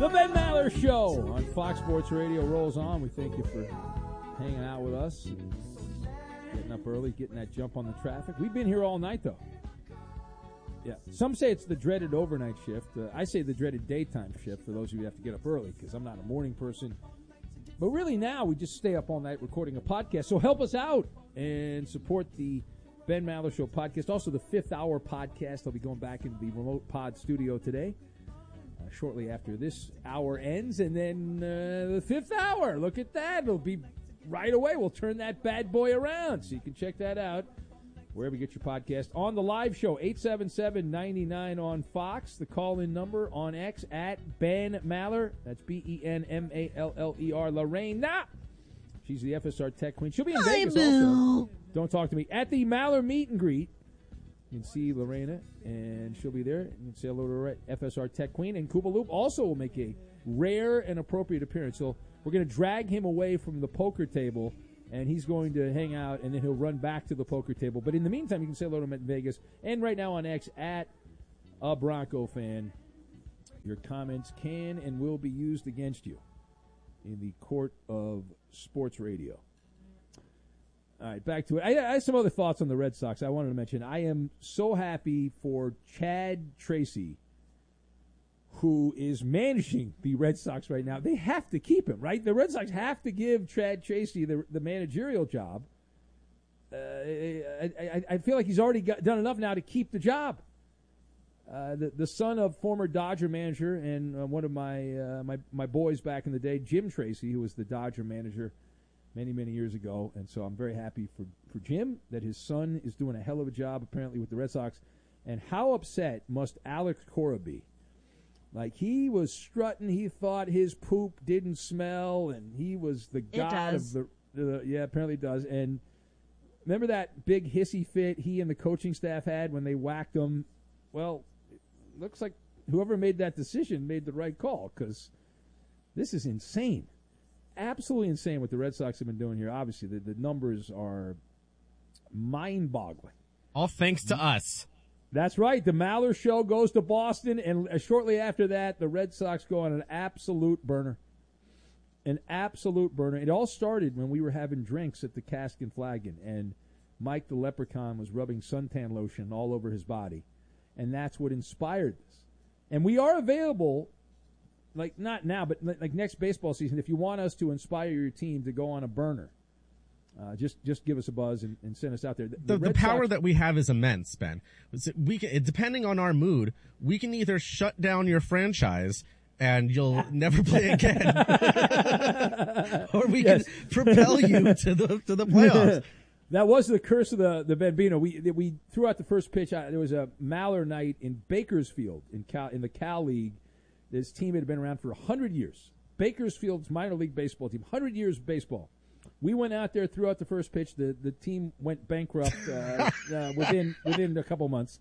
The Ben Maller Show on Fox Sports Radio rolls on. We thank you for hanging out with us and getting up early, getting that jump on the traffic. We've been here all night, though. Yeah. Some say it's the dreaded overnight shift. I say the dreaded daytime shift for those of you who have to get up early because I'm not a morning person. But really now we just stay up all night recording a podcast. So help us out and support the Ben Maller Show podcast. Also the Fifth Hour podcast. I'll be going back into the remote pod studio today. Shortly after this hour ends, and then the fifth hour. Look at that. It'll be right away. We'll turn that bad boy around. So you can check that out wherever you get your podcast. On the live show, 877-99 on Fox. The call-in number on X at Ben Maller. That's BenMaller. Lorena. She's the FSR Tech Queen. She'll be in Vegas also. Don't talk to me. At the Maller Meet and Greet. You can see Lorena, and she'll be there. You can say hello to her FSR Tech Queen. And Kuba Loop also will make a rare and appropriate appearance. So we're going to drag him away from the poker table, and he's going to hang out, and then he'll run back to the poker table. But in the meantime, you can say hello to him in Vegas. And right now on X, at a Bronco fan, your comments can and will be used against you in the court of sports radio. All right, back to it. I have some other thoughts on the Red Sox I wanted to mention. I am so happy for Chad Tracy, who is managing the Red Sox right now. They have to keep him, right? The Red Sox have to give Chad Tracy the managerial job. I feel like he's already done enough now to keep the job. The son of former Dodger manager and one of my boys back in the day, Jim Tracy, who was the Dodger manager many, many years ago. And so I'm very happy for Jim that his son is doing a hell of a job apparently with the Red Sox. And how upset must Alex Cora be? Like, he was strutting. He thought his poop didn't smell, and he was the god of the yeah, apparently it does. And remember that big hissy fit he and the coaching staff had when they whacked him? Well, it looks like whoever made that decision made the right call, because this is insane. Absolutely insane what the Red Sox have been doing here. Obviously, the numbers are mind-boggling. All thanks to us. That's right. The Maller Show goes to Boston, and shortly after that, the Red Sox go on an absolute burner. An absolute burner. It all started when we were having drinks at the Cask and Flagon, and Mike the Leprechaun was rubbing suntan lotion all over his body, and that's what inspired this. And we are available, like not now, but like next baseball season, if you want us to inspire your team to go on a burner. Just give us a buzz and send us out there. The power that we have is immense, Ben. We can, depending on our mood, we can either shut down your franchise and you'll never play again, or we can propel you to the playoffs. That was the curse of the Bambino. We threw out the first pitch. There was a Maller night in Bakersfield in the Cal League. This team had been around for 100 years. Bakersfield's minor league baseball team, 100 years of baseball. We went out there, threw out the first pitch. The team went bankrupt within a couple months.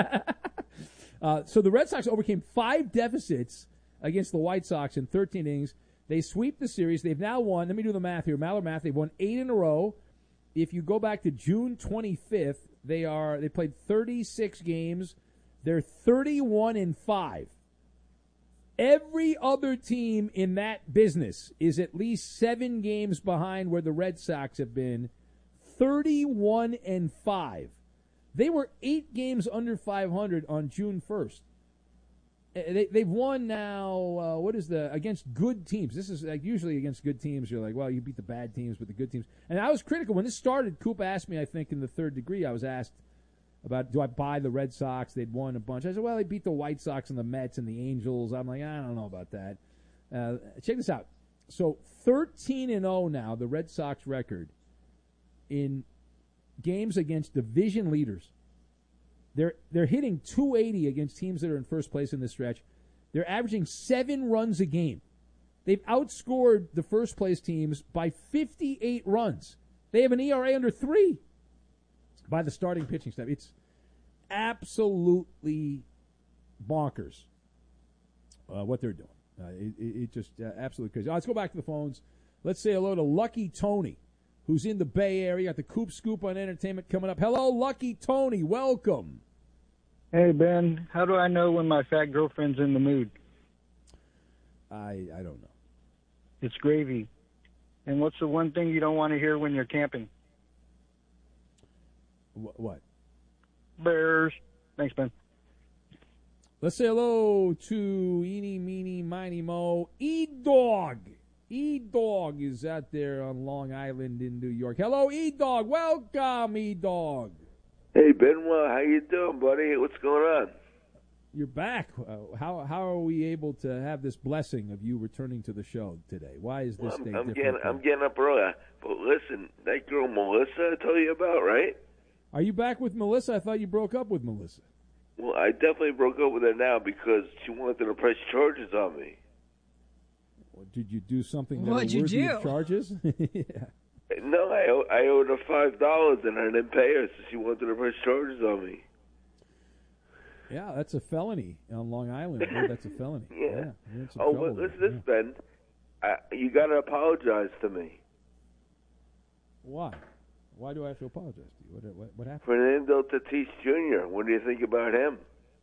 So the Red Sox overcame 5 deficits against the White Sox in 13 innings. They sweep the series. They've now won. Let me do the math here. Maller math. They've won 8 in a row. If you go back to June 25th, they played 36 games. They're 31-5. Every other team in that business is at least 7 games behind where the Red Sox have been. 31-5. They were 8 games under 500 on June 1st. They've won now, against good teams. This is like usually against good teams. You're like, well, you beat the bad teams, but the good teams. And I was critical. When this started, Coop asked me, I think in the third degree, I was asked about, do I buy the Red Sox? They'd won a bunch. I said, well, they beat the White Sox and the Mets and the Angels. I'm like, I don't know about that. Check this out. So 13-0 now, the Red Sox record in games against division leaders. They're hitting .280 against teams that are in first place in this stretch. They're averaging 7 runs a game. They've outscored the first place teams by 58 runs. They have an ERA under 3 by the starting pitching staff. It's absolutely bonkers what they're doing. It just absolutely crazy. Let's go back to the phones. Let's say hello to Lucky Tony, who's in the Bay Area. Got the Coop Scoop on entertainment coming up. Hello, Lucky Tony. Welcome. Hey, Ben. How do I know when my fat girlfriend's in the mood? I don't know. It's gravy. And what's the one thing you don't want to hear when you're camping? What? Bears. Thanks, Ben. Let's say hello to Eeny, Meeny, Miny, Mo. E-Dog. E-Dog is out there on Long Island in New York. Hello, E-Dog. Welcome, E-Dog. Hey, Benoit. How you doing, buddy? What's going on? You're back. How are we able to have this blessing of you returning to the show today? Why is this day different? I'm getting up early. But listen, that girl Melissa I told you about, right? Are you back with Melissa? I thought you broke up with Melissa. Well, I definitely broke up with her now because she wanted to press charges on me. Well, did you do something that What'd was you worthy do? of charges? Yeah. No, I owed her $5 and I didn't pay her, so she wanted to press charges on me. Yeah, that's a felony on Long Island. Boy, that's a felony. Yeah. You're in some Oh, trouble but listen, there. this, Ben. You got to apologize to me. Why? Why do I have to apologize to you? What happened? Fernando Tatis Jr., what do you think about him?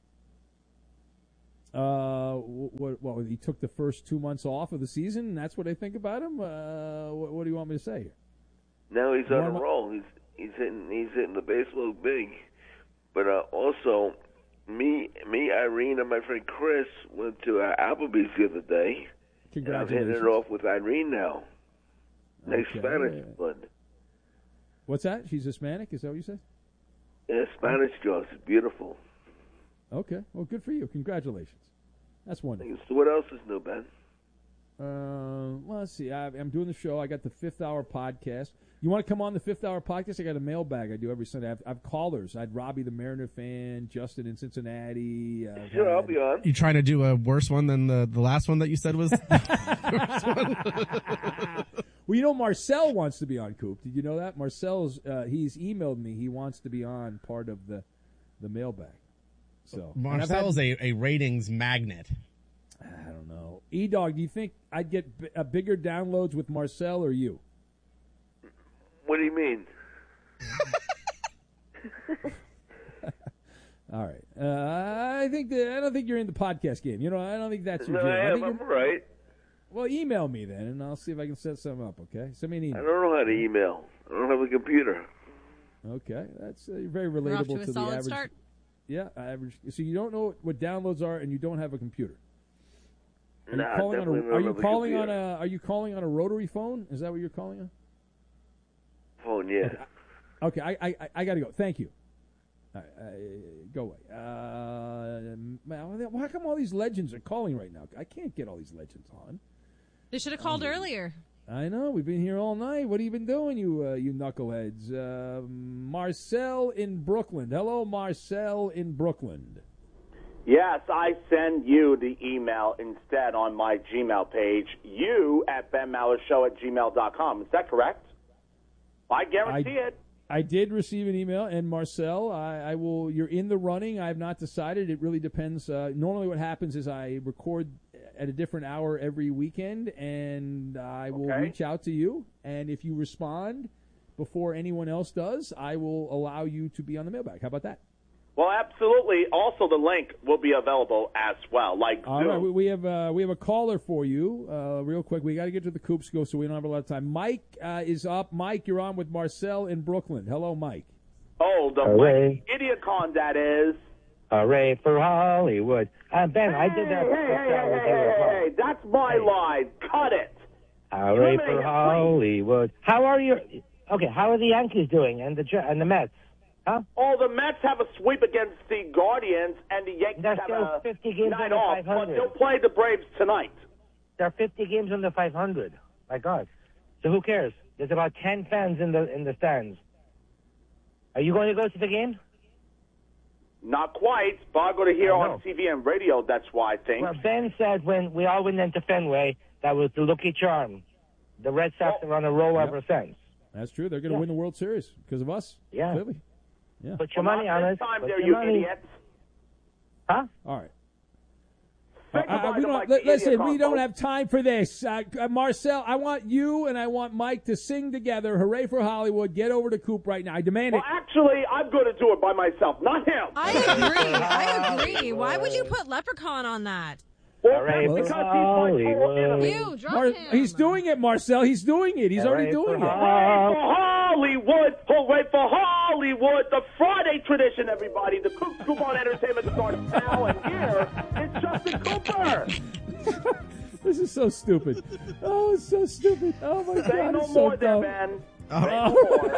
What? He took the first 2 months off of the season, and that's what I think about him. What do you want me to say here? Now he's on a roll. He's hitting the baseball big. But also, me, Irene, and my friend Chris went to Applebee's the other day. And I'm hitting it off with Irene now. Nice Spanish blood. What's that? She's Hispanic? Is that what you said? Yeah, Spanish girl. She's beautiful. Okay. Well, good for you. Congratulations. That's wonderful. So what else is new, Ben? Well, let's see. I'm doing the show. I got the 5th Hour podcast. You want to come on the 5th Hour podcast? I got a mailbag I do every Sunday. I have callers. I had Robbie the Mariner fan, Justin in Cincinnati. Sure, I'll be on. You trying to do a worse one than the last one that you said was the worst one? Well, you know, Marcel wants to be on, Coop. Did you know that? Marcel's, he's emailed me. He wants to be on part of the mailbag. So Marcel's a ratings magnet. I don't know. E-Dog, do you think I'd get bigger downloads with Marcel or you? What do you mean? All right. I don't think you're in the podcast game. You know, I don't think that's your No, jam. I am. I'm right. Well, email me then, and I'll see if I can set something up, okay? Send me an I email. don't know how to email. I don't have a computer. Okay. That's very We're off relatable to a to the solid average. start. Yeah, average. So you don't know what downloads are, and you don't have a computer. Are Nah, you calling on definitely a? don't Are you have a calling on computer. a? Are you calling on a rotary phone? Is that what you're calling on? Phone, yeah. Okay, I got to go. Thank you. Go away. How come all these legends are calling right now? I can't get all these legends on. They should have called earlier. I know. We've been here all night. What have you been doing, you knuckleheads? Marcel in Brooklyn. Hello, Marcel in Brooklyn. Yes, I send you the email instead on my Gmail page, you@benmallershow@gmail.com. Is that correct? I guarantee it. I did receive an email, and Marcel, I will. You're in the running. I have not decided. It really depends. Normally, what happens is I record at a different hour every weekend, and I will reach out to you. And if you respond before anyone else does, I will allow you to be on the mailbag. How about that? Well, absolutely. Also, the link will be available as well, like All Zoom. right, we have a caller for you, real quick. We got to get to the Coops go, so we don't have a lot of time. Mike is up. Mike, you're on with Marcel in Brooklyn. Hello, Mike. Oh, the mighty Idiocon that is. Hooray for Hollywood. Ben, I did that. Hey, that's my line. Cut it. Hooray Eliminate for it, Hollywood. How are you? Okay, how are the Yankees doing and the Mets? Huh? Oh, the Mets have a sweep against the Guardians, and the Yankees They're have still a 50 games night under off, 500. but they'll play the Braves tonight. They're 50 games under 500. My God. So who cares? There's about 10 fans in the stands. Are you going to go to the game? Not quite, but I'm going to hear I on know. TV and radio, that's why I think. Well, Ben said when we all went into Fenway, that was the Lucky Charm. The Red Sox are on a roll ever since. That's true. They're going to win the World Series because of us. Yeah. Clearly. Yeah. Put your money on this it. time Put there, your you money. idiots. Huh? All right. Say goodbye We to don't, Mike listen, Idiocon, we don't folks. have time for this. Marcel, I want you and I want Mike to sing together. Hooray for Hollywood. Get over to Coop right now. I demand Well, it. actually, I'm going to do it by myself, not him. I agree. Why would you put Leprechaun on that? Well, All right, that's for because he's my total Hollywood. enemy. You, drop him. He's doing it, Marcel. He's doing it. He's already doing it. Hooray for Hollywood! Hooray for Hollywood! The Friday tradition, everybody. The Coop Scoop on Entertainment starts now, and here it's Justin Cooper. This is so stupid. Oh, it's so stupid. Oh, my Say God. no It's more so there, dumb. man. Oh. Say no more.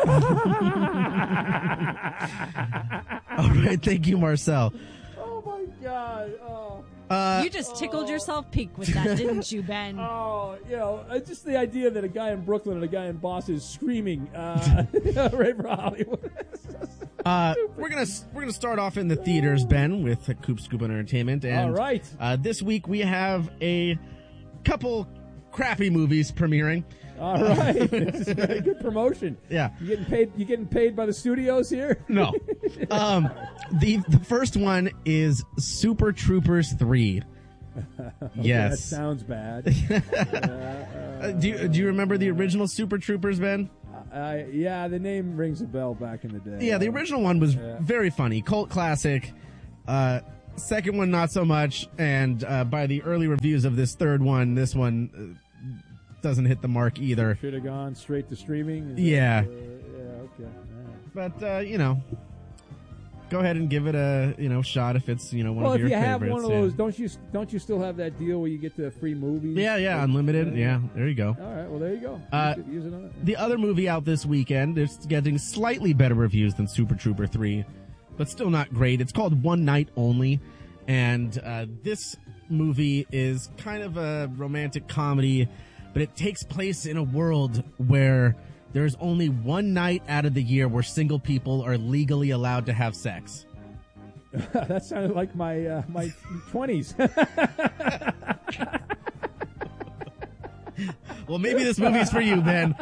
All right, thank you, Marcel. Oh, my God. Oh. You just tickled yourself pink with that, didn't you, Ben? Oh, just the idea that a guy in Brooklyn and a guy in Boston is screaming, right for Hollywood. We're gonna start off in the theaters, Ben, with Coop Scoop Entertainment. And, All right. This week we have a couple crappy movies premiering. All right. It's a very good promotion. Yeah. You getting paid by the studios here? No. The first one is Super Troopers 3. Yes. That sounds bad. Do you remember the original Super Troopers, Ben? Yeah, the name rings a bell back in the day. Yeah, the original one was very funny, cult classic. Second one, not so much. And by the early reviews of this third one, this one doesn't hit the mark either. Should have gone straight to streaming. Yeah. Okay. All right. But go ahead and give it a shot if it's one Well, of if your you have favorites. one of those, don't you still have that deal where you get the free movies? Yeah, unlimited. Yeah, there you go. All right, well there you go. Use it on it. The other movie out this weekend is getting slightly better reviews than Super Trooper 3, but still not great. It's called One Night Only, and this movie is kind of a romantic comedy, but it takes place in a world where there's only one night out of the year where single people are legally allowed to have sex. That sounded like my my 20s. Well, maybe this movie's for you, Ben.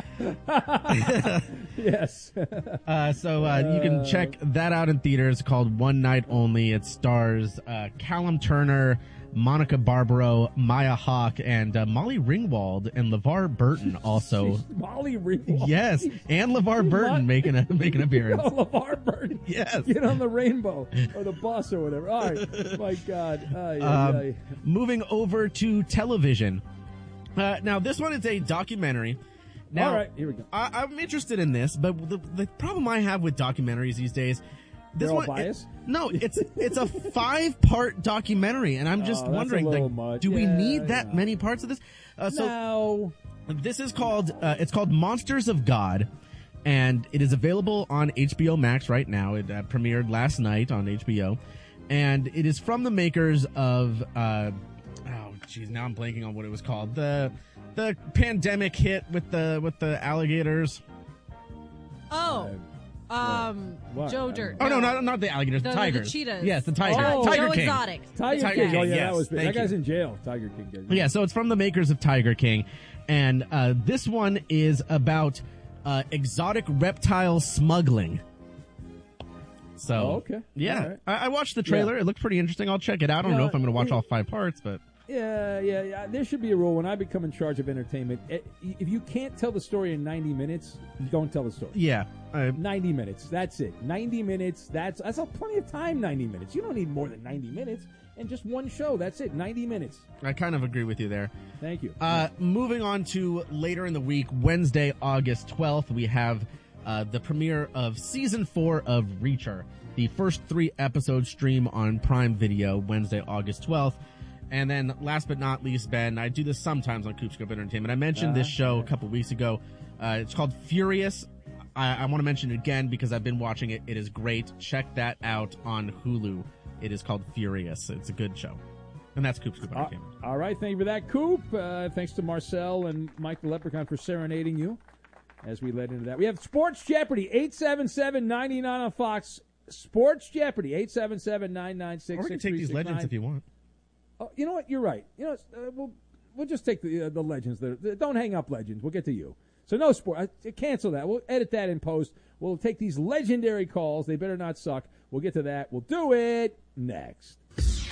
Yes. So you can check that out in theaters, called One Night Only. It stars Callum Turner, Monica Barbaro, Maya Hawke, and Molly Ringwald and LeVar Burton also. Molly Ringwald. Yes, and LeVar Burton making an appearance. Oh, LeVar Burton. Yes. Get on the rainbow or the bus or whatever. All right. My God. Moving over to television. Now, this one is a documentary. Now, all right, here we go. I'm interested in this, but the problem I have with documentaries these days, They're all biased? No, it's a 5-part documentary, and I'm just wondering, that's a little like, much. do we Yeah, need that many parts of this? No. This is called it's called Monsters of God, and it is available on HBO Max right now. It premiered last night on HBO, and it is from the makers of now I'm blanking on what it was called. The pandemic hit with the alligators. Oh. What? Joe Dirt. Oh no, not the alligators, the tigers. The cheetahs. Yes, the tiger. Oh. Tiger Joe King. Exotic. Tiger King. Oh, yeah, yes, that was big. thank That guy's you. in jail. Tiger King. Guys. Yeah, so it's from the makers of Tiger King, and this one is about exotic reptile smuggling. So, okay. Yeah, All right. I watched the trailer. Yeah. It looked pretty interesting. I'll check it out. I don't know if I'm going to watch all 5 parts, but Yeah. There should be a rule when I become in charge of entertainment. If you can't tell the story in 90 minutes, don't tell the story. yeah. 90 minutes. That's it. 90 minutes. That's plenty of time. 90 minutes. You don't need more than 90 minutes. And just one show. That's it. 90 minutes. I kind of agree with you there. Thank you. Moving on to later in the week, Wednesday, August 12th, we have the premiere of Season 4 of Reacher. The first 3 episodes stream on Prime Video Wednesday, August 12th. And then last but not least, Ben, I do this sometimes on Coop Scoop Entertainment. I mentioned this show a couple weeks ago. It's called Furious. I want to mention it again because I've been watching it. It is great. Check that out on Hulu. It is called Furious. It's a good show. And that's Coop Scoop Entertainment. All right. Thank you for that, Coop. Thanks to Marcel and Mike the Leprechaun for serenading you as we led into that. We have Sports Jeopardy, 877-99 on Fox. Sports Jeopardy, 877-996-6369. Or we can take these legends if you want. Oh, you know what? You're right. You know, we'll just take the legends. Don't hang up legends. We'll get to you. So no sport. Cancel that. We'll edit that in post. We'll take these legendary calls. They better not suck. We'll get to that. We'll do it next.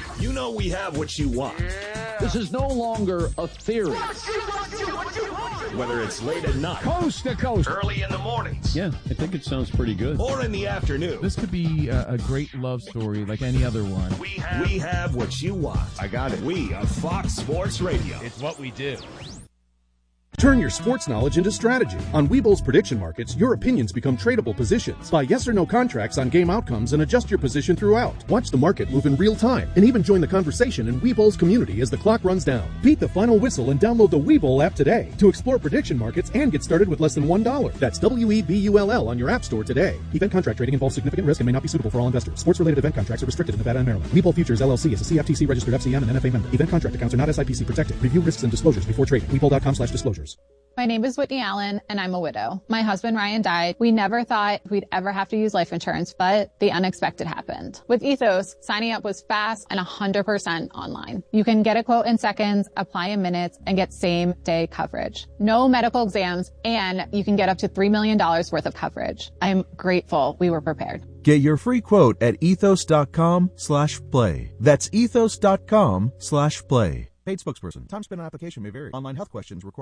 You know we have what you want. This is no longer a theory. Whether it's late at night, Coast to coast, early in the mornings, yeah, I think it sounds pretty good. Or in the afternoon. This could be a great love story like any other one. We have what you want. I got it. We are Fox Sports Radio. It's what we do. Turn your sports knowledge into strategy. On Webull's prediction markets, your opinions become tradable positions. Buy yes or no contracts on game outcomes and adjust your position throughout. Watch the market move in real time and even join the conversation in Webull's community as the clock runs down. Beat the final whistle and download the Webull app today to explore prediction markets and get started with less than $1. That's WEBULL on your app store today. Event contract trading involves significant risk and may not be suitable for all investors. Sports-related event contracts are restricted in Nevada and Maryland. Webull Futures LLC is a CFTC registered FCM and NFA member. Event contract accounts are not SIPC protected. Review risks and disclosures before trading. Webull.com/disclosures. My name is Whitney Allen, and I'm a widow. My husband, Ryan, died. We never thought we'd ever have to use life insurance, but the unexpected happened. With Ethos, signing up was fast and 100% online. You can get a quote in seconds, apply in minutes, and get same-day coverage. No medical exams, and you can get up to $3 million worth of coverage. I'm grateful we were prepared. Get your free quote at ethos.com/play. That's ethos.com/play. Paid spokesperson. Time spent on application may vary. Online health questions required.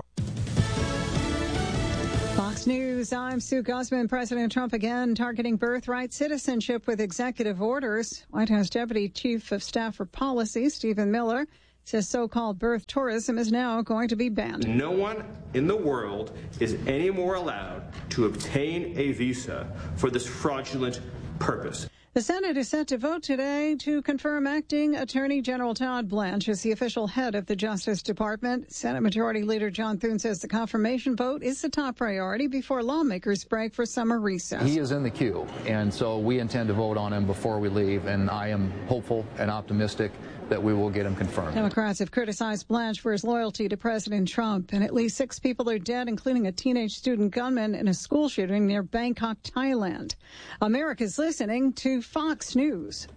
Fox News, I'm Sue Guzman. President Trump again targeting birthright citizenship with executive orders. White House Deputy Chief of Staff for Policy, Stephen Miller, says so-called birth tourism is now going to be banned. No one in the world is any more allowed to obtain a visa for this fraudulent purpose. The Senate is set to vote today to confirm acting Attorney General Todd Blanche as the official head of the Justice Department. Senate Majority Leader John Thune says the confirmation vote is the top priority before lawmakers break for summer recess. He is in the queue, and so we intend to vote on him before we leave, and I am hopeful and optimistic that we will get him confirmed. Democrats have criticized Blanche for his loyalty to President Trump, and at least 6 people are dead, including a teenage student gunman in a school shooting near Bangkok, Thailand. America's listening to Fox News.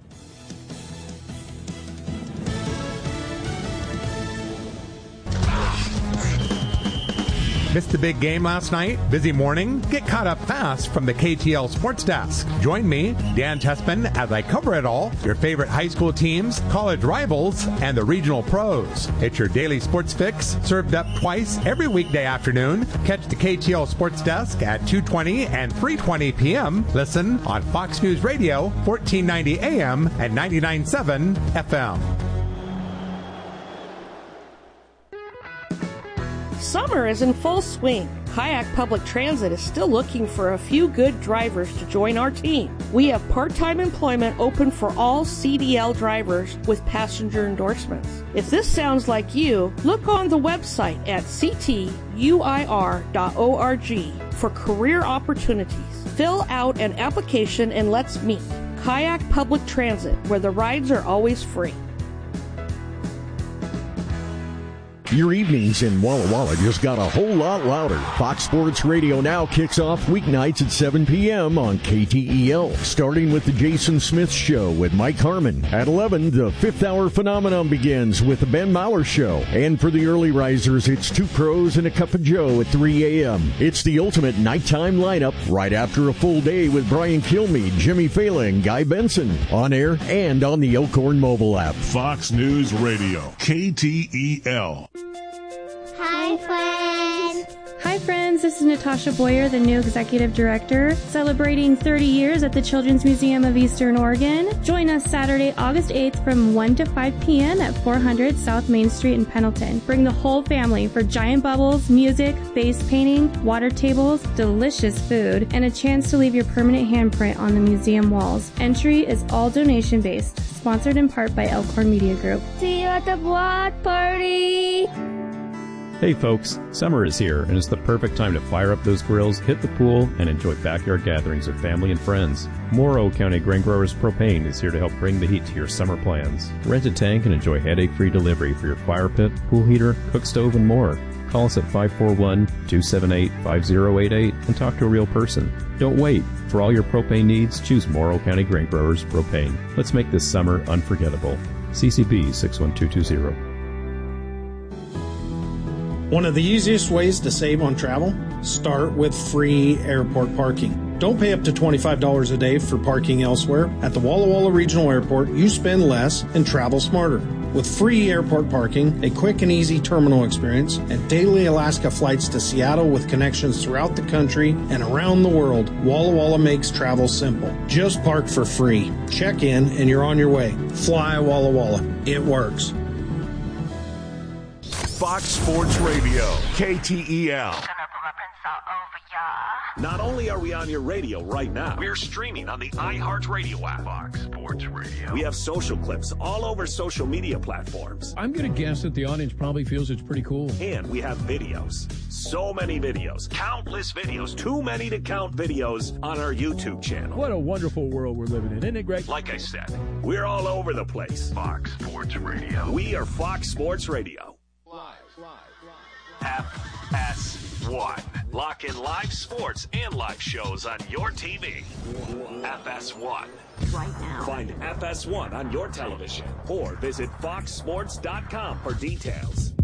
Missed the big game last night? Busy morning? Get caught up fast from the KTL Sports Desk. Join me, Dan Tessman, as I cover it all, your favorite high school teams, college rivals, and the regional pros. It's your daily sports fix, served up twice every weekday afternoon. Catch the KTL Sports Desk at 2:20 and 3:20 p.m. Listen on Fox News Radio, 1490 AM and 99.7 FM. Summer is in full swing. Kayak Public Transit is still looking for a few good drivers to join our team. We have part-time employment open for all CDL drivers with passenger endorsements. If this sounds like you, look on the website at ctuir.org for career opportunities. Fill out an application and let's meet. Kayak Public Transit, where the rides are always free. Your evenings in Walla Walla just got a whole lot louder. Fox Sports Radio now kicks off weeknights at 7 p.m. on KTEL, starting with the Jason Smith Show with Mike Harmon. At 11, the Fifth Hour Phenomenon begins with the Ben Maurer Show. And for the early risers, it's Two Pros and a Cup of Joe at 3 a.m. It's the ultimate nighttime lineup right after a full day with Brian Kilmeade, Jimmy Fallon, and Guy Benson. On air and on the Elkhorn mobile app. Fox News Radio, KTEL. Hi, friends. Hi, friends. This is Natasha Boyer, the new executive director, celebrating 30 years at the Children's Museum of Eastern Oregon. Join us Saturday, August 8th from 1 to 5 p.m. at 400 South Main Street in Pendleton. Bring the whole family for giant bubbles, music, face painting, water tables, delicious food, and a chance to leave your permanent handprint on the museum walls. Entry is all donation-based, sponsored in part by Elkhorn Media Group. See you at the block party. Hey folks, summer is here and it's the perfect time to fire up those grills, hit the pool, and enjoy backyard gatherings with family and friends. Morrow County Grain Growers Propane is here to help bring the heat to your summer plans. Rent a tank and enjoy headache-free delivery for your fire pit, pool heater, cook stove, and more. Call us at 541-278-5088 and talk to a real person. Don't wait. For all your propane needs, choose Morrow County Grain Growers Propane. Let's make this summer unforgettable. CCB 61220. One of the easiest ways to save on travel, start with free airport parking. Don't pay up to $25 a day for parking elsewhere. At the Walla Walla Regional Airport, you spend less and travel smarter. With free airport parking, a quick and easy terminal experience, and daily Alaska flights to Seattle with connections throughout the country and around the world, Walla Walla makes travel simple. Just park for free. Check in and you're on your way. Fly Walla Walla. It works. Fox Sports Radio, KTEL. Not only are we on your radio right now, we're streaming on the iHeartRadio app. Fox Sports Radio. We have social clips all over social media platforms. I'm going to guess that the audience probably feels it's pretty cool. And we have videos. So many videos. Countless videos. Too many to count videos on our YouTube channel. What a wonderful world we're living in, isn't it, Greg? Like I said, we're all over the place. Fox Sports Radio. We are Fox Sports Radio. FS1. Lock in live sports and live shows on your TV. FS1. Right now. Find FS1 on your television or visit foxsports.com for details.